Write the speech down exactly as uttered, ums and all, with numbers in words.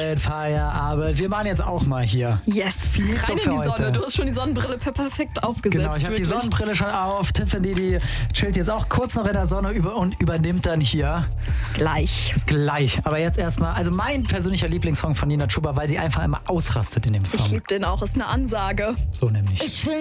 Feierabend, Feierabend. Wir machen jetzt auch mal hier. Yes, Finito rein in für die Sonne. heute. Du hast schon die Sonnenbrille perfekt aufgesetzt. Genau, ich habe die wirklich. Sonnenbrille schon auf. Tiffany, die chillt jetzt auch kurz noch in der Sonne über und übernimmt dann hier Gleich. gleich. Aber jetzt erstmal, also mein persönlicher Lieblingssong von Nina Chuba, weil sie einfach immer ausrastet in dem Song. Ich liebe den auch, ist eine Ansage. So nämlich. Ich will